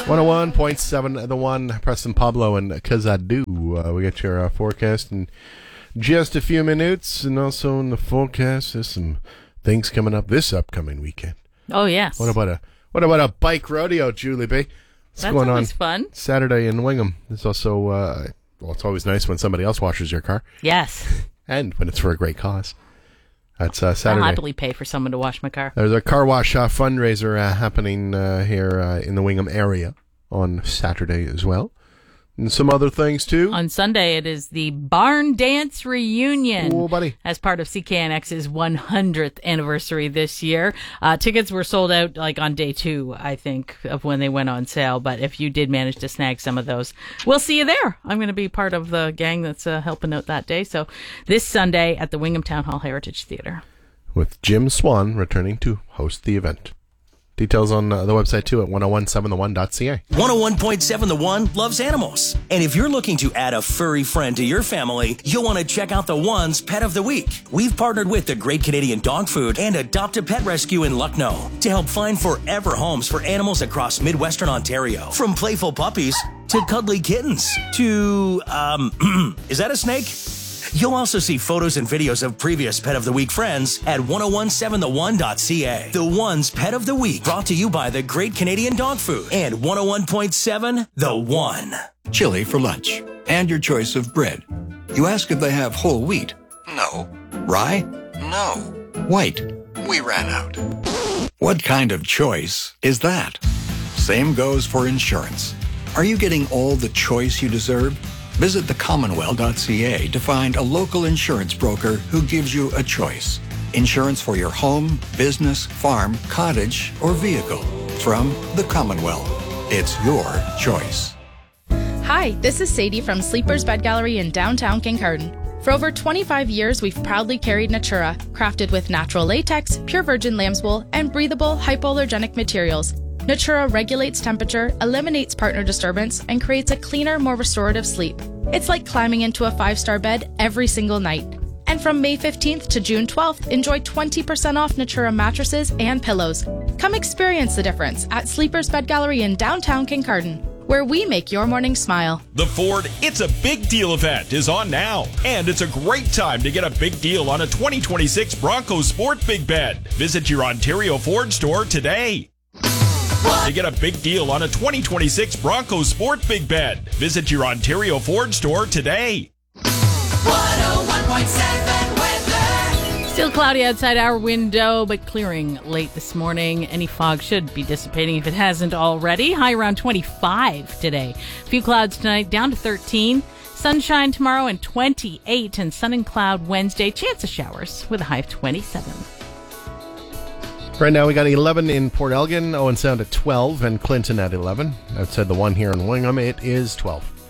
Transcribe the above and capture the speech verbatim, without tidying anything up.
one oh one point seven, The One, Preston Pablo, and Cause I Do. Uh, we got your uh, forecast in just a few minutes, and also in the forecast, there's some things coming up this upcoming weekend. Oh, yes. What about a what about a bike rodeo, Julie B? What's That's going always on fun. Saturday in Wingham? It's also, uh, well, it's always nice when somebody else washes your car. Yes. And when it's for a great cause. That's uh, I'll Saturday. happily pay for someone to wash my car. There's a car wash uh, fundraiser uh, happening uh, here uh, in the Wingham area on Saturday as well. And some other things, too. On Sunday, it is the Barn Dance Reunion. Oh, buddy. As part of C K N X's one hundredth anniversary this year. Uh, tickets were sold out like on day two, I think, of when they went on sale. But if you did manage to snag some of those, we'll see you there. I'm going to be part of the gang that's uh, helping out that day. So this Sunday at the Wingham Town Hall Heritage Theatre. With Jim Swan returning to host the event. Details on uh, the website, too, at ten seventeen the one dot c a. one oh one point seven The One loves animals. And if you're looking to add a furry friend to your family, you'll want to check out The One's Pet of the Week. We've partnered with the Great Canadian Dog Food and Adopt a Pet Rescue in Lucknow to help find forever homes for animals across Midwestern Ontario. From playful puppies to cuddly kittens to, um, is that a snake? You'll also see photos and videos of previous Pet of the Week friends at ten seventeen the one dot c a. The One's Pet of the Week, brought to you by the Great Canadian Dog Food and one oh one point seven The One. Chili for lunch and your choice of bread. You ask if they have whole wheat. No. Rye? No. White? We ran out. What kind of choice is that? Same goes for insurance. Are you getting all the choice you deserve? Visit the commonwealth dot c a to find a local insurance broker who gives you a choice. Insurance for your home, business, farm, cottage, or vehicle. From the Commonwealth. It's your choice. Hi, this is Sadie from Sleepers Bed Gallery in downtown Kincardine. For over twenty-five years, we've proudly carried Natura, crafted with natural latex, pure virgin lamb's wool, and breathable, hypoallergenic materials. Natura regulates temperature, eliminates partner disturbance, and creates a cleaner, more restorative sleep. It's like climbing into a five-star bed every single night. And from May fifteenth to June twelfth, enjoy twenty percent off Natura mattresses and pillows. Come experience the difference at Sleepers Bed Gallery in downtown Kincardine, where we make your morning smile. The Ford It's a Big Deal event is on now, and it's a great time to get a big deal on a twenty twenty-six Bronco Sport Big Bed. Visit your Ontario Ford store today. To get a big deal on a twenty twenty-six Bronco Sport Big Bed, visit your Ontario Ford store today. one oh one point seven weather. Still cloudy outside our window, but clearing late this morning. Any fog should be dissipating if it hasn't already. High around twenty-five today. A few clouds tonight, down to thirteen. Sunshine tomorrow and twenty-eight, and sun and cloud Wednesday. Chance of showers with a high of twenty-seven. Right now we got eleven in Port Elgin, Owen Sound at twelve, and Clinton at eleven. Outside the one here in Wingham, it is twelve.